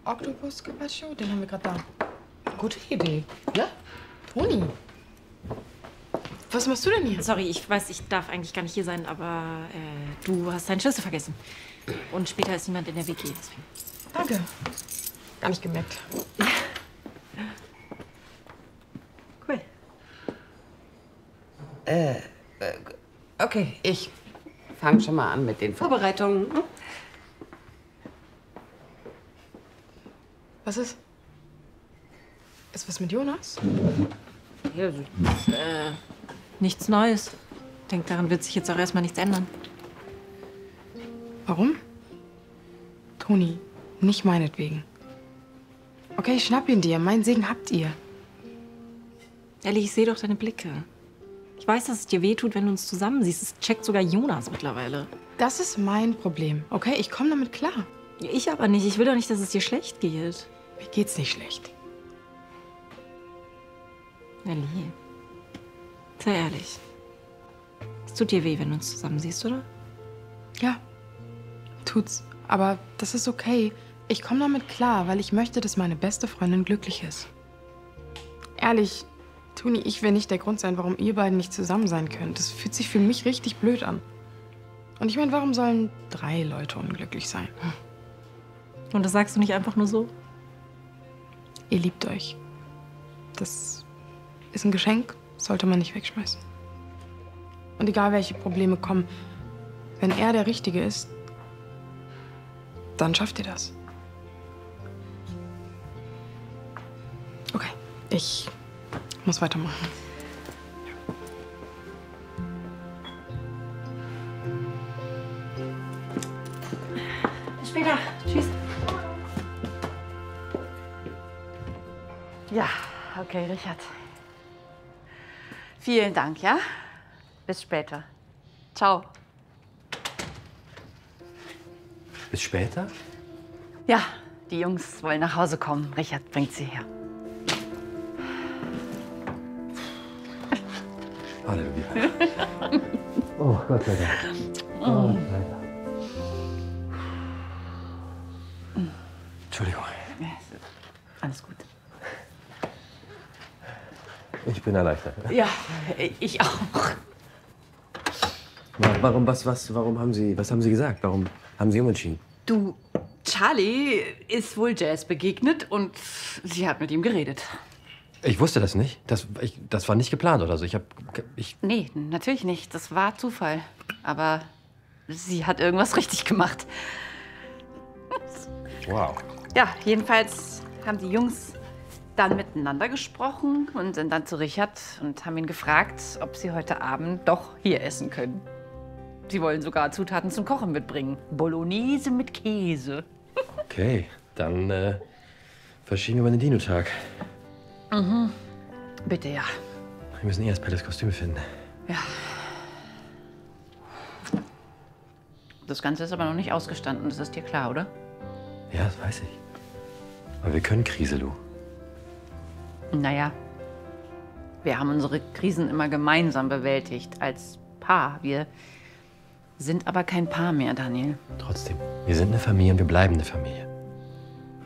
Oktopus Carpaccio, den haben wir gerade da. Gute Idee. Ja? Toni. Was machst du denn hier? Sorry, ich weiß, ich darf eigentlich gar nicht hier sein, aber du hast deinen Schlüssel vergessen. Und später ist niemand in der WG, deswegen. Danke. Gar nicht gemerkt. Cool. Okay, ich fange schon mal an mit den Vorbereitungen. Was ist? Ist was mit Jonas? Ja, nichts Neues. Ich denke, daran wird sich jetzt auch erstmal nichts ändern. Warum? Toni, nicht meinetwegen. Okay, ich schnapp ihn dir. Meinen Segen habt ihr. Ehrlich, ich sehe doch deine Blicke. Ich weiß, dass es dir wehtut, wenn du uns zusammen siehst. Das checkt sogar Jonas mittlerweile. Das ist mein Problem, okay? Ich komme damit klar. Ich aber nicht. Ich will doch nicht, dass es dir schlecht geht. Mir geht's nicht schlecht. Ellie, sei ehrlich. Es tut dir weh, wenn du uns zusammen siehst, oder? Ja, tut's. Aber das ist okay. Ich komme damit klar, weil ich möchte, dass meine beste Freundin glücklich ist. Ehrlich, Toni, ich will nicht der Grund sein, warum ihr beiden nicht zusammen sein könnt. Das fühlt sich für mich richtig blöd an. Und ich meine, warum sollen 3 Leute unglücklich sein? Und das sagst du nicht einfach nur so? Ihr liebt euch. Das ist ein Geschenk, sollte man nicht wegschmeißen. Und egal, welche Probleme kommen, wenn er der Richtige ist, dann schafft ihr das. Okay, ich muss weitermachen. Bis später. Tschüss. Ja, okay, Richard. Vielen Dank, ja? Bis später. Ciao. Bis später? Ja, die Jungs wollen nach Hause kommen. Richard bringt sie her. Halleluja. Oh, Gott sei Dank. Oh, leider. Entschuldigung. Ja, alles gut. Ich bin erleichtert. Ja, ich auch. Warum haben Sie, was haben Sie gesagt? Warum haben Sie umentschieden? Du, Charlie ist wohl Jazz begegnet und sie hat mit ihm geredet. Ich wusste das nicht. Das war nicht geplant oder so. Nee, natürlich nicht. Das war Zufall. Aber sie hat irgendwas richtig gemacht. Wow. Ja, jedenfalls haben die Jungs dann miteinander gesprochen und sind dann zu Richard und haben ihn gefragt, ob sie heute Abend doch hier essen können. Sie wollen sogar Zutaten zum Kochen mitbringen. Bolognese mit Käse. Okay, dann verschieben wir mal den Dino-Tag. Mhm. Bitte, ja. Wir müssen erst Pelles Kostüme finden. Ja. Das Ganze ist aber noch nicht ausgestanden, das ist dir klar, oder? Ja, das weiß ich. Aber wir können Krise, Lou. Naja, wir haben unsere Krisen immer gemeinsam bewältigt, als Paar. Wir sind aber kein Paar mehr, Daniel. Trotzdem, wir sind eine Familie und wir bleiben eine Familie.